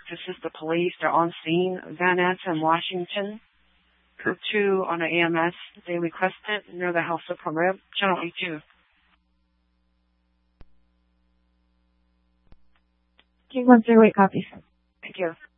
to assist the police. They're on scene. Van Ness and Washington. Sure. 2 on the AMS. They requested near the House of Permit. Channel 82. King 138 copies. Thank you.